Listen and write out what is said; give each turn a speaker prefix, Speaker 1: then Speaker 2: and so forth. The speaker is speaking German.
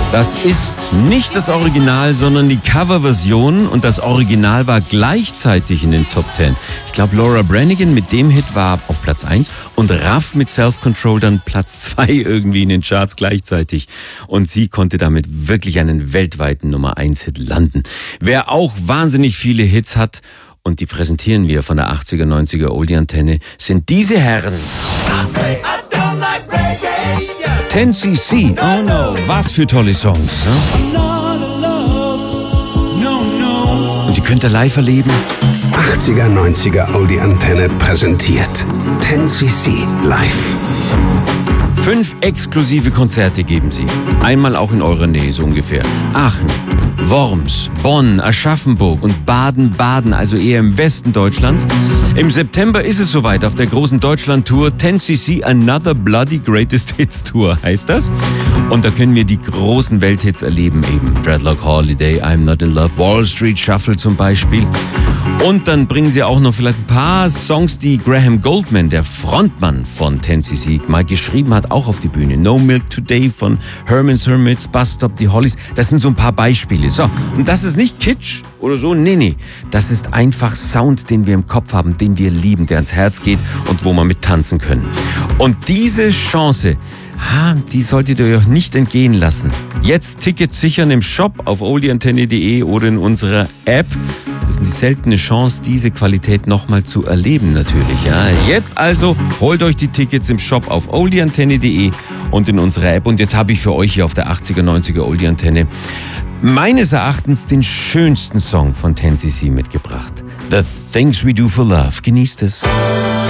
Speaker 1: Das ist nicht das Original, sondern die Coverversion und das Original war gleichzeitig in den Top 10. Ich glaube, Laura Branigan mit dem Hit war auf Platz 1 und Raff mit Self-Control dann Platz 2 irgendwie in den Charts gleichzeitig. Und sie konnte damit wirklich einen weltweiten Nummer 1 Hit landen. Wer auch wahnsinnig viele Hits hat, und die präsentieren wir von der 80er, 90er Oldie-Antenne, sind diese Herren. 10cc, oh no, was für tolle Songs. Ne? Und die könnt ihr live erleben.
Speaker 2: 80er, 90er Oldie-Antenne präsentiert 10cc live.
Speaker 1: 5 exklusive Konzerte geben sie. Einmal auch in eurer Nähe, so ungefähr. Aachen, Worms, Bonn, Aschaffenburg und Baden-Baden, also eher im Westen Deutschlands. Im September ist es soweit auf der großen Deutschland-Tour 10cc Another Bloody Greatest Hits Tour heißt das. Und da können wir die großen Welthits erleben eben. Dreadlock Holiday, I'm Not in Love, Wall Street Shuffle zum Beispiel. Und dann bringen sie auch noch vielleicht ein paar Songs, die Graham Goldman, der Frontmann von 10cc, mal geschrieben hat, auch auf die Bühne. No Milk Today von Herman's Hermits, Bus Stop, die Hollies. Das sind so ein paar Beispiele. So, und das ist nicht Kitsch oder so. Nee. Das ist einfach Sound, den wir im Kopf haben, den wir lieben, der ans Herz geht und wo wir mit tanzen können. Und diese Chance, die solltet ihr euch nicht entgehen lassen. Jetzt Tickets sichern im Shop auf oldieantenne.de oder in unserer App. Das ist die seltene Chance, diese Qualität nochmal zu erleben natürlich. Ja. Jetzt also holt euch die Tickets im Shop auf oldieantenne.de und in unserer App. Und jetzt habe ich für euch hier auf der 80er, 90er Oldie-Antenne meines Erachtens den schönsten Song von 10cc mitgebracht. The Things We Do for Love. Genießt es.